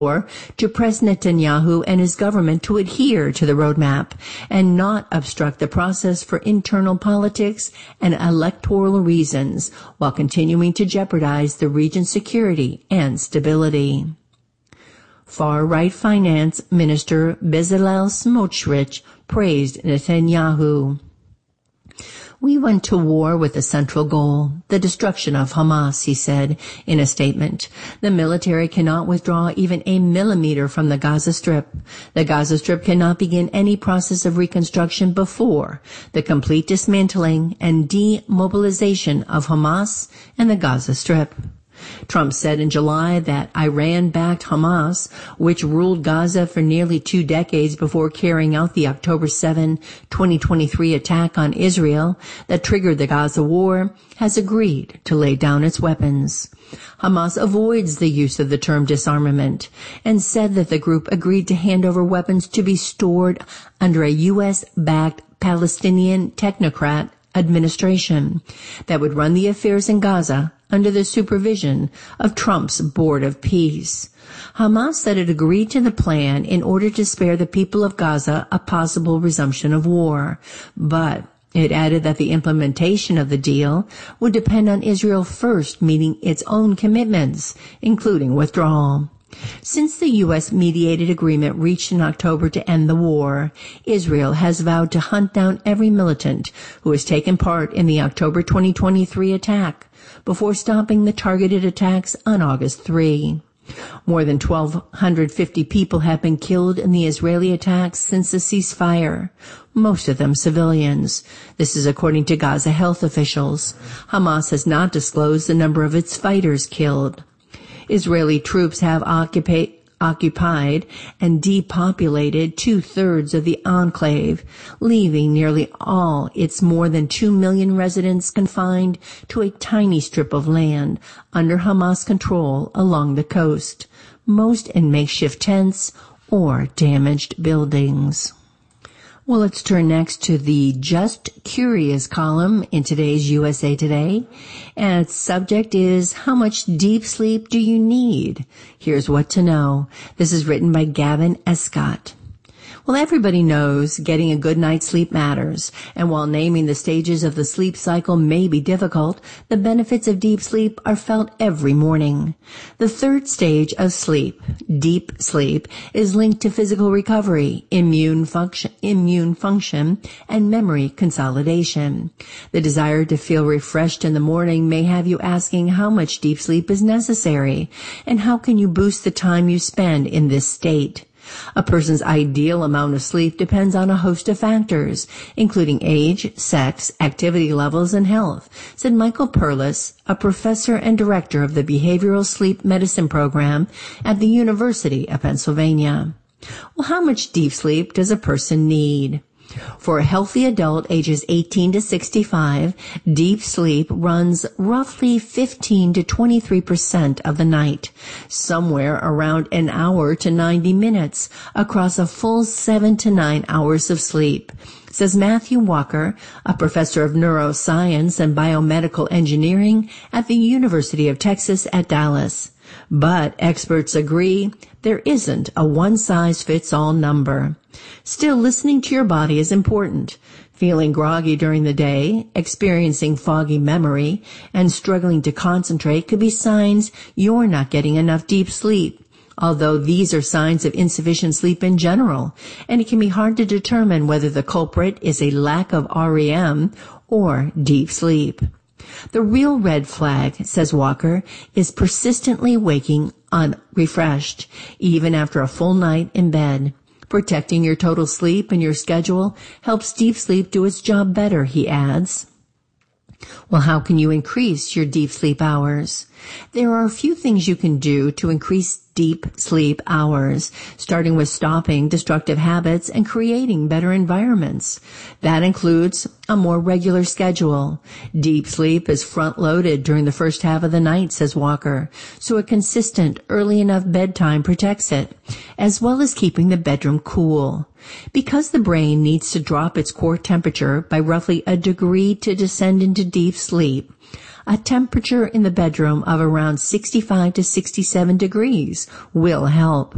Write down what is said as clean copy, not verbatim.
to press Netanyahu and his government to adhere to the roadmap and not obstruct the process for internal politics and electoral reasons while continuing to jeopardize the region's security and stability. Far-right Finance Minister Bezalel Smotrich praised Netanyahu. "We went to war with a central goal, the destruction of Hamas," he said in a statement. "The military cannot withdraw even a millimeter from the Gaza Strip. The Gaza Strip cannot begin any process of reconstruction before the complete dismantling and demobilization of Hamas and the Gaza Strip." Trump said in July that Iran-backed Hamas, which ruled Gaza for nearly 2 decades before carrying out the October 7, 2023 attack on Israel that triggered the Gaza war, has agreed to lay down its weapons. Hamas avoids the use of the term disarmament and said that the group agreed to hand over weapons to be stored under a U.S.-backed Palestinian technocrat administration that would run the affairs in Gaza under the supervision of Trump's Board of Peace. Hamas said it agreed to the plan in order to spare the people of Gaza a possible resumption of war, but it added that the implementation of the deal would depend on Israel first meeting its own commitments, including withdrawal. Since the U.S.-mediated agreement reached in October to end the war, Israel has vowed to hunt down every militant who has taken part in the October 2023 attack before stopping the targeted attacks on August 3. More than 1,250 people have been killed in the Israeli attacks since the ceasefire, most of them civilians. This is according to Gaza health officials. Hamas has not disclosed the number of its fighters killed. Israeli troops have occupied and depopulated 2/3 of the enclave, leaving nearly all its more than 2 million residents confined to a tiny strip of land under Hamas control along the coast, most in makeshift tents or damaged buildings. Well, let's turn next to the Just Curious column in today's USA Today. And its subject is, how much deep sleep do you need? Here's what to know. This is written by Gavin Escott. Well, everybody knows getting a good night's sleep matters, and while naming the stages of the sleep cycle may be difficult, the benefits of deep sleep are felt every morning. The third stage of sleep, deep sleep, is linked to physical recovery, immune function, and memory consolidation. The desire to feel refreshed in the morning may have you asking how much deep sleep is necessary, and how can you boost the time you spend in this state. A person's ideal amount of sleep depends on a host of factors, including age, sex, activity levels, and health, said Michael Perlis, a professor and director of the Behavioral Sleep Medicine Program at the University of Pennsylvania. Well, how much deep sleep does a person need? For a healthy adult ages 18 to 65, deep sleep runs roughly 15 to 23% of the night, somewhere around an hour to 90 minutes across a full 7 to 9 hours of sleep, says Matthew Walker, a professor of neuroscience and biomedical engineering at the University of Texas at Dallas. But experts agree there isn't a one-size-fits-all number. Still, listening to your body is important. Feeling groggy during the day, experiencing foggy memory, and struggling to concentrate could be signs you're not getting enough deep sleep, although these are signs of insufficient sleep in general, and it can be hard to determine whether the culprit is a lack of REM or deep sleep. The real red flag, says Walker, is persistently waking unrefreshed, even after a full night in bed. Protecting your total sleep and your schedule helps deep sleep do its job better, he adds. Well, how can you increase your deep sleep hours? There are a few things you can do to increase deep sleep hours, starting with stopping destructive habits and creating better environments. That includes a more regular schedule. Deep sleep is front-loaded during the first half of the night, says Walker, so a consistent, early enough bedtime protects it, as well as keeping the bedroom cool. Because the brain needs to drop its core temperature by roughly a degree to descend into deep sleep, a temperature in the bedroom of around 65 to 67 degrees will help.